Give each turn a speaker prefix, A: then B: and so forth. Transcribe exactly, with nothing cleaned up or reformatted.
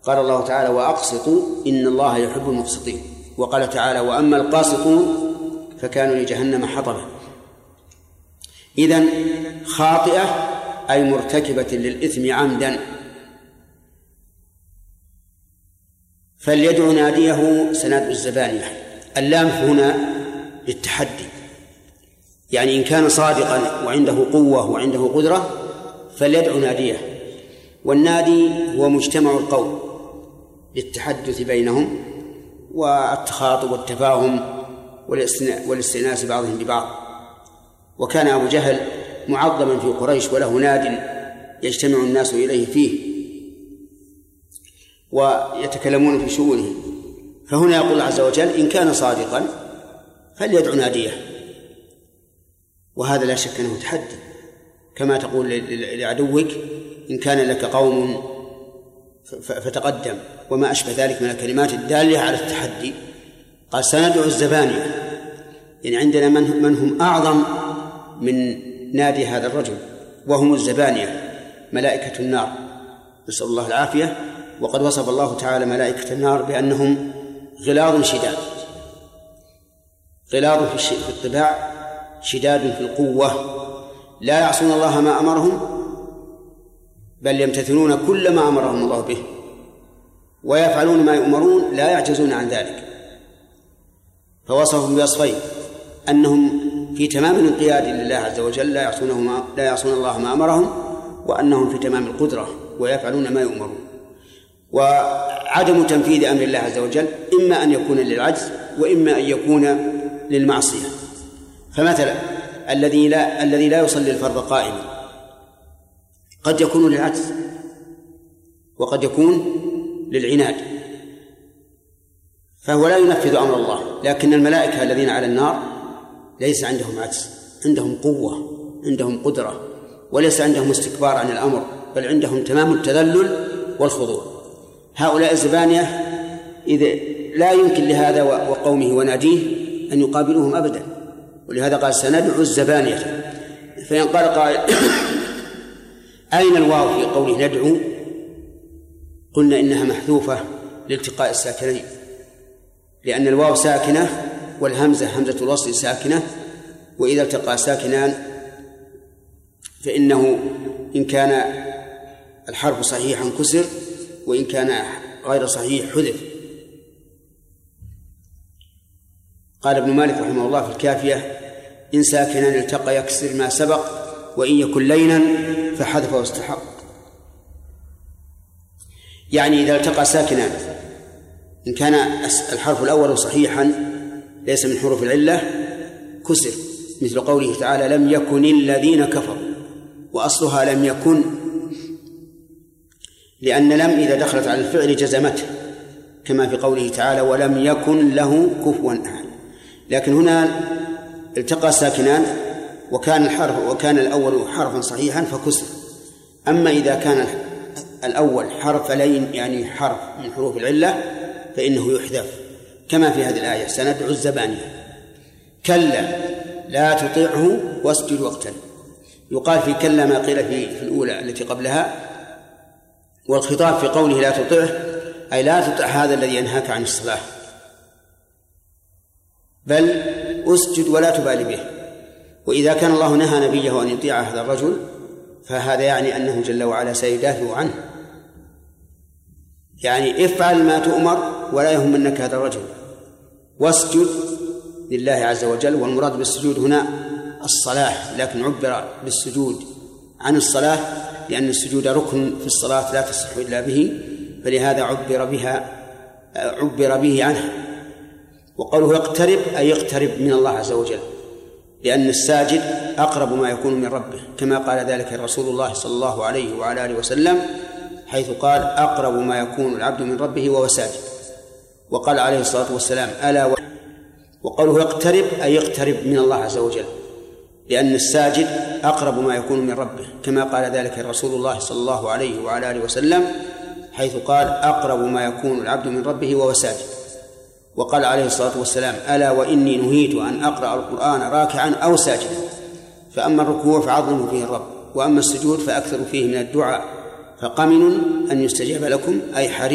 A: قال الله تعالى وأقسطوا إن الله يحب المقسطين. وقال تعالى وأما القاسطون فكانوا لجهنم حطبا. إذن خاطئة أي مرتكبة للإثم عمدا، فليدعو ناديه سنادع الزبانية. اللام هنا للتحدي، يعني إن كان صادقا وعنده قوة وعنده قدرة فليدعو ناديه. والنادي هو مجتمع القوم للتحدث بينهم والتخاطب والتفاهم والاستئناس بعضهم ببعض. وكان أبو جهل معظما في قريش وله ناد يجتمع الناس إليه فيه ويتكلمون في شؤونه. فهنا يقول عز وجل إن كان صادقا فليدعو ناديه، وهذا لا شك أنه تحدي، كما تقول لعدوك إن كان لك قوم فتقدم وما أشبه ذلك من الكلمات الدالة على التحدي. قال سندعو الزبانية، يعني عندنا من, من هم أعظم من نادي هذا الرجل وهم الزبانية ملائكة النار، نسأل الله العافية. وقد وصف الله تعالى ملائكة النار بأنهم غلاظ شداد، غلاظ في الطباع شداد في القوة، لا يعصون الله ما أمرهم بل يمتثلون كل ما أمرهم الله به ويفعلون ما يؤمرون لا يعجزون عن ذلك. فوصفهم بوصفين: أنهم في تمام الانقياد لله عز وجل لا يعصونه ما لا يعصون الله ما أمرهم، وأنهم في تمام القدرة ويفعلون ما يؤمرون. وعدم تنفيذ أمر الله عز وجل إما أن يكون للعجز وإما أن يكون للمعصية. فمثلا الذي لا الذي لا يصلي الفرض قائما قد يكون للعجز وقد يكون للعناد، فهو لا ينفذ أمر الله. لكن الملائكة الذين على النار ليس عندهم عجز، عندهم قوة، عندهم قدرة، وليس عندهم استكبار عن الأمر، بل عندهم تمام التذلل والخضوع. هؤلاء الزبانية إذا لا يمكن لهذا وقومه وناديه أن يقابلوهم أبدا، ولهذا قال سندعو الزبانية. فإن قال قائل أين الواو في قوله ندعو؟ قلنا إنها محذوفة لالتقاء الساكنين، لأن الواو ساكنة والهمزة همزة الوصل ساكنة، وإذا التقى ساكنان فإنه إن كان الحرف صحيحا كسر وإن كان غير صحيح حذف. قال ابن مالك رحمه الله في الكافية إن ساكنان التقى يكسر ما سبق وإن يكن لينا فحذف واستحق. يعني إذا التقى ساكنان إن كان الحرف الأول صحيحا ليس من حروف العلة كسر، مثل قوله تعالى لم يكن الذين كفروا، وأصلها لم يكن، لأن لم إذا دخلت على الفعل جزمته، كما في قوله تعالى ولم يكن له كفوا أحد. لكن هنا التقى ساكنان وكان الحرف وكان الأول حرفا صحيحا فكسر. أما إذا كان الأول حرف لين يعني حرف من حروف العلة فإنه يحذف، كما في هذه الآية سندعو الزبانية. كلا لا تطعه واسجد واقترب. يقال في كلا ما قيل في, في الأولى التي قبلها، والخطاب في قوله لا تطعه أي لا تطع هذا الذي ينهاك عن الصلاة، بل أسجد ولا تبالي به. وإذا كان الله نهى نبيه أن يطيع هذا الرجل فهذا يعني أنه جل وعلا سيدافع عنه، يعني افعل ما تؤمر ولا يهمنك هذا الرجل، واسجد لله عز وجل. والمراد بالسجود هنا الصلاة، لكن عبر بالسجود عن الصلاة لأن السجود ركن في الصلاة لا تصح إلا به، فلهذا عبر بها عبر به عنها. وقوله يقترب أي يقترب من الله عز وجل، لأن الساجد أقرب ما يكون من ربه، كما قال ذلك رسول الله صلى الله عليه وعلى آله وسلم حيث قال أقرب ما يكون العبد من ربه وهو ساجد. وقال عليه الصلاة والسلام ألا و... وقوله يقترب أي يقترب من الله عز وجل، لأن الساجد أقرب ما يكون من ربه، كما قال ذلك رسول الله صلى الله عليه وعلى آله وسلم حيث قال أقرب ما يكون العبد من ربه وهو ساجد. وقال عليه الصلاة والسلام ألا وإني نهيت أن أقرأ القرآن راكعا أو ساجدا، فأما الركوع فعظموا فيه الرب، وأما السجود فأكثروا فيه من الدعاء، فقمن أن يستجاب لكم أي حريص